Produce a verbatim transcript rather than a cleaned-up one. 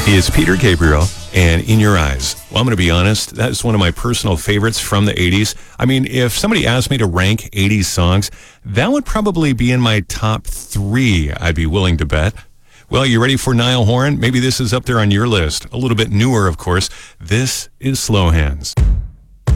He is Peter Gabriel, and In Your Eyes. Well, I'm going to be honest, that's one of my personal favorites from the eighties. I mean, if somebody asked me to rank eighties songs, that would probably be in my top three, I'd be willing to bet. Well, you ready for Niall Horan? Maybe this is up there on your list. A little bit newer, of course. This is Slow Hands.